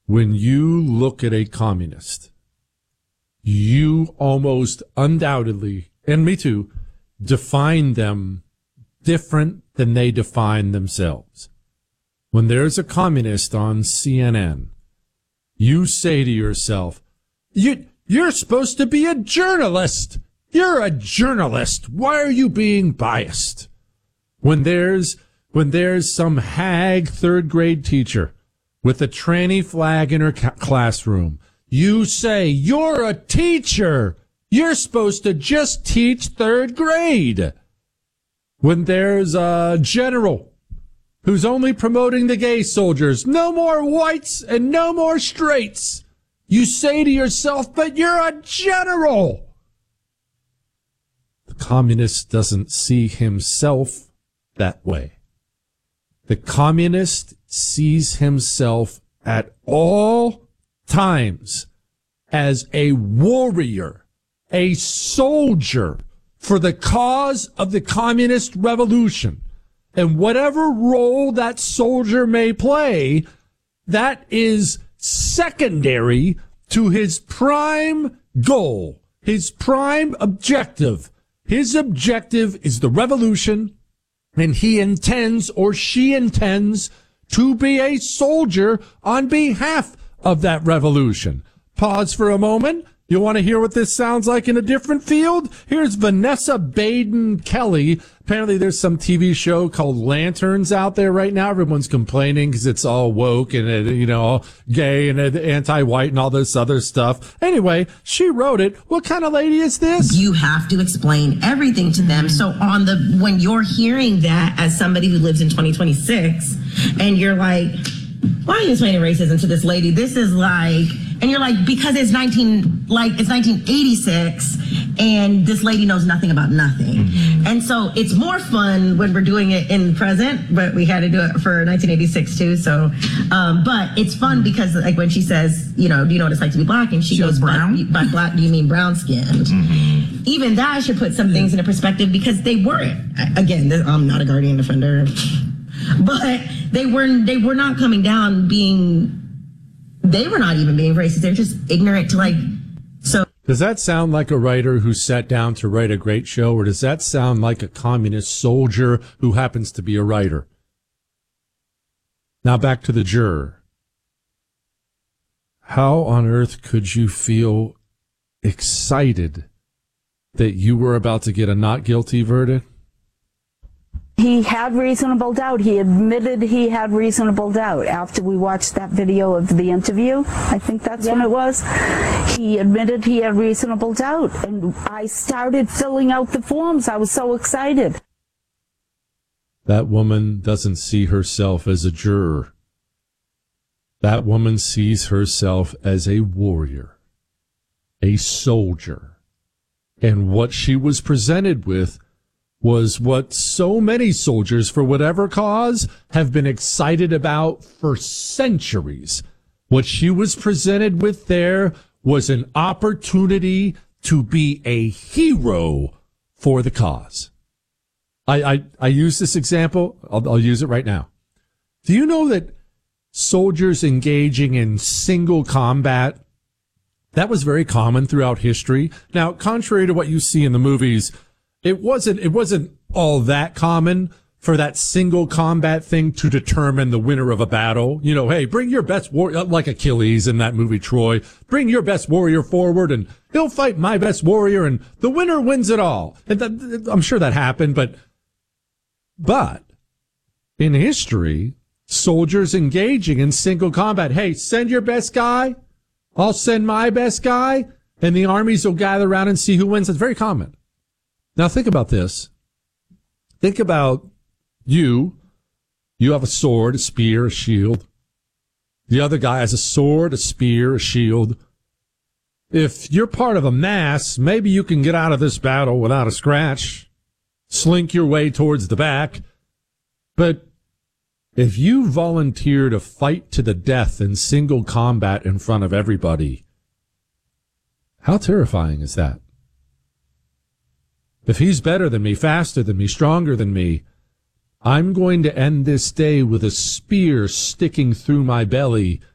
when you look at a communist, you almost undoubtedly, and me too, define them different than they define themselves. When there's a communist on CNN, you say to yourself, you're supposed to be a journalist. You're a journalist. Why are you being biased? When there's some hag third grade teacher with a tranny flag in her classroom, you say, you're a teacher. You're supposed to just teach third grade. When there's a general who's only promoting the gay soldiers, no more whites and no more straights, you say to yourself, but you're a general. The communist doesn't see himself that way. The communist sees himself at all times as a warrior, a soldier for the cause of the communist revolution. And whatever role that soldier may play, that is secondary to his prime goal, his prime objective. His objective is the revolution, and he intends, or she intends, to be a soldier on behalf of that revolution. Pause for a moment. You want to hear what this sounds like in a different field? Here's Vanessa Baden Kelly. Apparently there's some TV show called Lanterns out there right now. Everyone's complaining because it's all woke and, all gay and anti-white and all this other stuff. Anyway, she wrote it. What kind of lady is this? You have to explain everything to them. So when you're hearing that as somebody who lives in 2026 and you're like, why are you explaining racism to this lady? This is like, and you're like, because it's 1986 and this lady knows nothing about nothing. Mm-hmm. And so it's more fun when we're doing it in the present, but we had to do it for 1986 too. So, but it's fun because like when she says, do you know what it's like to be black? And she goes, brown? By black, do you mean brown skinned? Mm-hmm. Even that should put some things into perspective because they weren't, again, I'm not a guardian defender, but they were not coming down they were not even being racist. They're just ignorant to so. Does that sound like a writer who sat down to write a great show, or does that sound like a communist soldier who happens to be a writer? Now back to the juror. How on earth could you feel excited that you were about to get a not guilty verdict? He had reasonable doubt. He admitted he had reasonable doubt after we watched that video of the interview. I think that's when it was. He admitted he had reasonable doubt. And I started filling out the forms. I was so excited. That woman doesn't see herself as a juror. That woman sees herself as a warrior, a soldier. And what she was presented with was what so many soldiers, for whatever cause, have been excited about for centuries. What she was presented with there was an opportunity to be a hero for the cause. I use this example. I'll use it right now. Do you know that soldiers engaging in single combat, that was very common throughout history? Now, contrary to what you see in the movies, it wasn't all that common for that single combat thing to determine the winner of a battle. Hey, bring your best warrior, like Achilles in that movie Troy. Bring your best warrior forward and he'll fight my best warrior and the winner wins it all. And I'm sure that happened, but in history, soldiers engaging in single combat, hey, send your best guy, I'll send my best guy, and the armies will gather around and see who wins. It's very common. Now think about this. Think about you. You have a sword, a spear, a shield. The other guy has a sword, a spear, a shield. If you're part of a mass, maybe you can get out of this battle without a scratch, slink your way towards the back. But if you volunteer to fight to the death in single combat in front of everybody, how terrifying is that? If he's better than me, faster than me, stronger than me, I'm going to end this day with a spear sticking through my belly